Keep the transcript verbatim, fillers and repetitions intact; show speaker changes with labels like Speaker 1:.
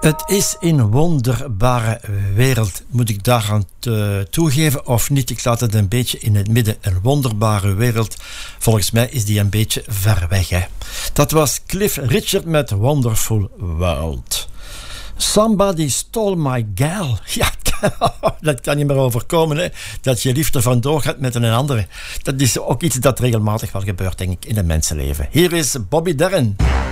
Speaker 1: Het is een wonderbare wereld. Moet ik daaraan te, toegeven of niet? Ik laat het een beetje in het midden. Een wonderbare wereld. Volgens mij is die een beetje ver weg. Hè? Dat was Cliff Richard met Wonderful World. Somebody stole my gal. Ja, dat kan niet meer overkomen. Hè? Dat je liefde vandoor gaat met een andere. Dat is ook iets dat regelmatig wel gebeurt, denk ik, in het mensenleven. Hier is Bobby Darin.